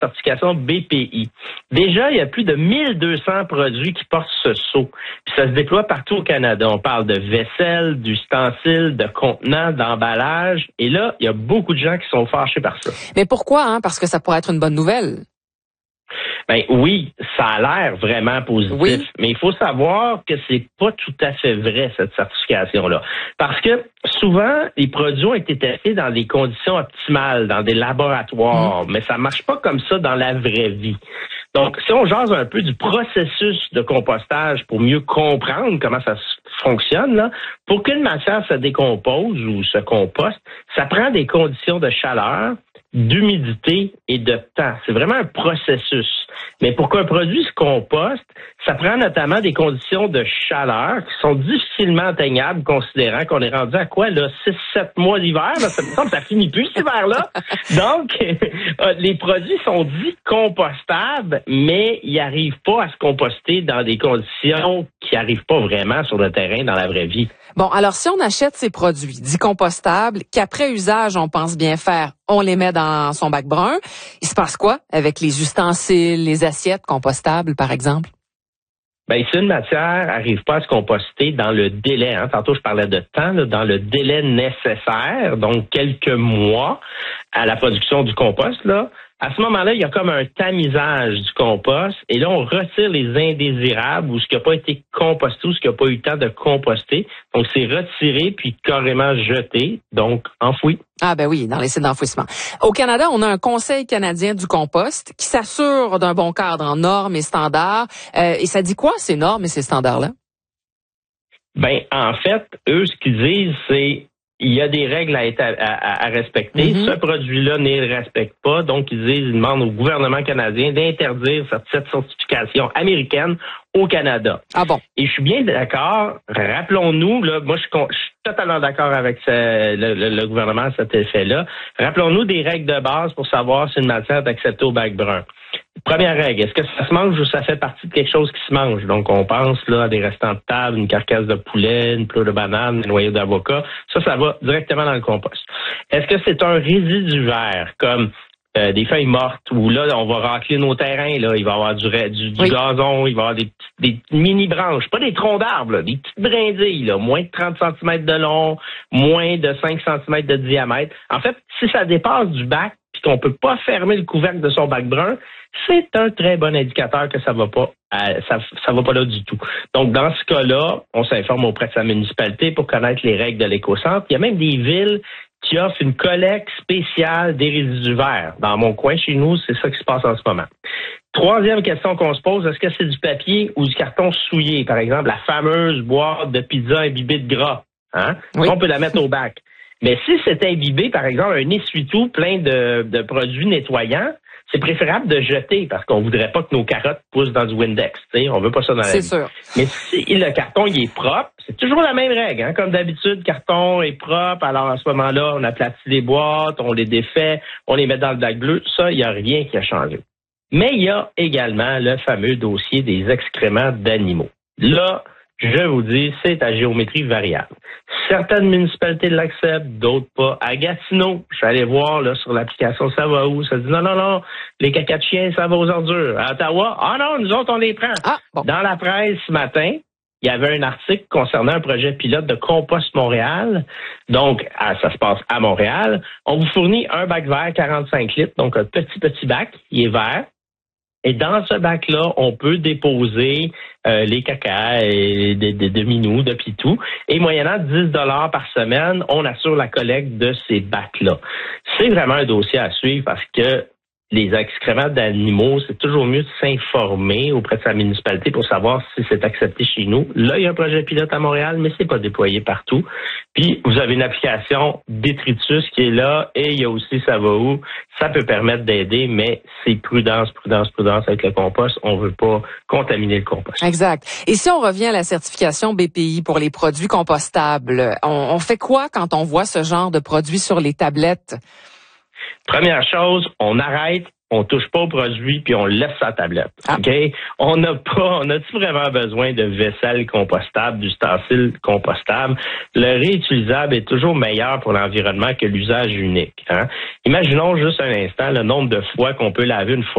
certification BPI. Déjà, il y a plus de 1200 produits qui portent ce sceau. Puis ça se déploie partout au Canada. On parle de vaisselle, d'ustensiles, de contenants, d'emballage. Et là, il y a beaucoup de gens qui sont fâchés par ça. Mais pourquoi? Parce que ça pourrait être une bonne nouvelle. Ben oui, ça a l'air vraiment positif, oui. Mais il faut savoir que c'est pas tout à fait vrai, cette certification-là. Parce que souvent, les produits ont été testés dans des conditions optimales, dans des laboratoires, mais ça marche pas comme ça dans la vraie vie. Donc, si on jase un peu du processus de compostage pour mieux comprendre comment ça fonctionne, là, pour qu'une matière se décompose ou se composte, ça prend des conditions de chaleur, d'humidité et de temps. C'est vraiment un processus. Mais pour qu'un produit se composte, ça prend notamment des conditions de chaleur qui sont difficilement atteignables, considérant qu'on est rendu à quoi, là, 6-7 mois d'hiver, là, ça me semble que ça finit plus cet hiver-là. Donc, les produits sont dits compostables, mais ils n'arrivent pas à se composter dans des conditions qui n'arrivent pas vraiment sur le terrain dans la vraie vie. Bon, alors si on achète ces produits dits compostables, qu'après usage, on pense bien faire, on les met dans son bac brun, il se passe quoi avec les ustensiles, les assiettes compostables, par exemple? Ben, si une matière n'arrive pas à se composter dans le délai, tantôt je parlais de temps, là, dans le délai nécessaire, donc quelques mois à la production du compost, là, à ce moment-là, il y a comme un tamisage du compost et là, on retire les indésirables ou ce qui n'a pas été composté ou ce qui n'a pas eu le temps de composter. Donc, c'est retiré puis carrément jeté, donc enfoui. Ah ben oui, dans les sites d'enfouissement. Au Canada, on a un Conseil canadien du compost qui s'assure d'un bon cadre en normes et standards. Et ça dit quoi, ces normes et ces standards-là? Ben, en fait, eux, ce qu'ils disent, c'est il y a des règles à respecter. Ce produit-là ne les respecte pas. Donc, ils demandent au gouvernement canadien d'interdire cette certification américaine au Canada. Ah bon? Et je suis bien d'accord. Rappelons-nous, là, moi, je suis totalement d'accord avec le gouvernement à cet effet-là. Rappelons-nous des règles de base pour savoir si une matière est acceptée au bac brun. Première règle, est-ce que ça se mange ou ça fait partie de quelque chose qui se mange? Donc, on pense là à des restants de table, une carcasse de poulet, une pleure de banane, un noyau d'avocat. Ça va directement dans le compost. Est-ce que c'est un résidu vert, comme des feuilles mortes, où là, on va racler nos terrains, là, il va y avoir du gazon, il va y avoir des mini-branches, pas des troncs d'arbres, là, des petites brindilles, là, moins de 30 cm de long, moins de 5 cm de diamètre. En fait, si ça dépasse du bac, puis qu'on peut pas fermer le couvercle de son bac brun, c'est un très bon indicateur que ça va pas ça va pas là du tout. Donc, dans ce cas-là, on s'informe auprès de sa municipalité pour connaître les règles de l'éco-centre. Il y a même des villes qui offrent une collecte spéciale des résidus verts. Dans mon coin, chez nous, c'est ça qui se passe en ce moment. Troisième question qu'on se pose, est-ce que c'est du papier ou du carton souillé? Par exemple, la fameuse boîte de pizza imbibée de gras. Oui. On peut la mettre au bac. Mais si c'est imbibé, par exemple, un essuie-tout plein de produits nettoyants, c'est préférable de jeter parce qu'on voudrait pas que nos carottes poussent dans du Windex. T'sais, on veut pas ça dans la vie. C'est sûr. Mais si le carton il est propre, c'est toujours la même règle. Comme d'habitude, le carton est propre. Alors à ce moment-là, on aplatit les boîtes, on les défait, on les met dans le bac bleu. Ça, il n'y a rien qui a changé. Mais il y a également le fameux dossier des excréments d'animaux. Là, je vous dis, c'est à géométrie variable. Certaines municipalités l'acceptent, d'autres pas. À Gatineau, je suis allé voir là, sur l'application Ça va où? Ça dit non, les caca de chiens, ça va aux ordures. À Ottawa, non, nous autres, on les prend. Bon. Dans la presse ce matin, il y avait un article concernant un projet pilote de Compost Montréal. Donc, ça se passe à Montréal. On vous fournit un bac vert 45 litres, donc un petit bac, il est vert. Et dans ce bac-là, on peut déposer les cacas et des demi-nous, de pitou. Et moyennant 10 $ par semaine, on assure la collecte de ces bacs-là. C'est vraiment un dossier à suivre parce que les excréments d'animaux, c'est toujours mieux de s'informer auprès de sa municipalité pour savoir si c'est accepté chez nous. Là, il y a un projet pilote à Montréal, mais c'est pas déployé partout. Puis, vous avez une application Détritus qui est là et il y a aussi Ça va où. Ça peut permettre d'aider, mais c'est prudence avec le compost. On veut pas contaminer le compost. Exact. Et si on revient à la certification BPI pour les produits compostables, on fait quoi quand on voit ce genre de produits sur les tablettes? Première chose, on arrête, on touche pas au produit puis on laisse sa tablette. OK? On n'a-tu vraiment besoin de vaisselle compostable, d'ustensiles compostables? Le réutilisable est toujours meilleur pour l'environnement que l'usage unique. Imaginons juste un instant le nombre de fois qu'on peut laver une fois